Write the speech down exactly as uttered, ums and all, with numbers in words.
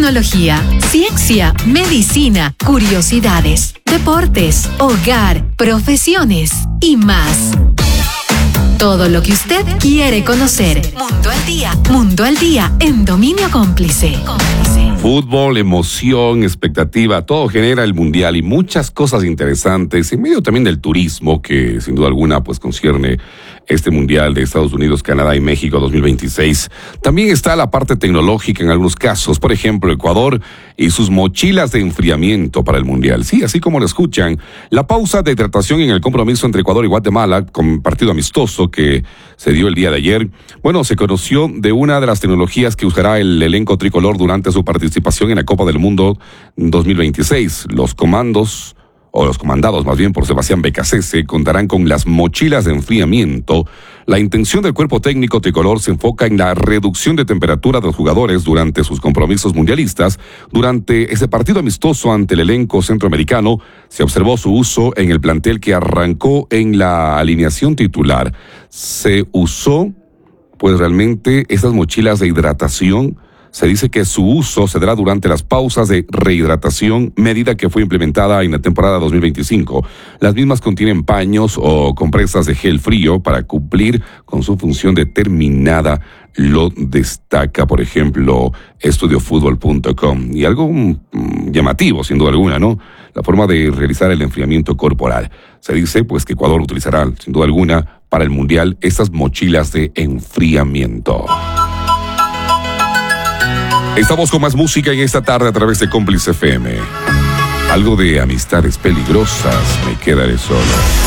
tecnología, ciencia, medicina, curiosidades, deportes, hogar, profesiones y más. Todo lo que usted quiere conocer. Mundo al día. Mundo al día en Dominio Cómplice. Cómplice. Fútbol, emoción, expectativa, todo genera el mundial y muchas cosas interesantes en medio también del turismo que sin duda alguna pues concierne este mundial de Estados Unidos, Canadá y México dos mil veintiséis. También está la parte tecnológica en algunos casos, por ejemplo Ecuador y sus mochilas de enfriamiento para el mundial. Sí, así como lo escuchan, la pausa de hidratación en el compromiso entre Ecuador y Guatemala con partido amistoso que se dio el día de ayer. Bueno, se conoció de una de las tecnologías que usará el elenco tricolor durante su participación en la Copa del Mundo dos mil veintiséis. Los comandos o los comandados más bien por Sebastián Becasese, contarán con las mochilas de enfriamiento. La intención del cuerpo técnico tricolor se enfoca en la reducción de temperatura de los jugadores durante sus compromisos mundialistas. Durante ese partido amistoso ante el elenco centroamericano, se observó su uso en el plantel que arrancó en la alineación titular. Se usó, pues realmente, estas mochilas de hidratación. Se dice que su uso se dará durante las pausas de rehidratación, medida que fue implementada en la temporada dos mil veinticinco. Las mismas contienen paños o compresas de gel frío para cumplir con su función determinada. Lo destaca, por ejemplo, estudio fútbol punto com. Y algo mmm, llamativo, sin duda alguna, ¿no? La forma de realizar el enfriamiento corporal. Se dice, pues, que Ecuador utilizará, sin duda alguna, para el Mundial, estas mochilas de enfriamiento. Estamos con más música en esta tarde a través de Cómplice F M. Algo de amistades peligrosas, me quedaré solo.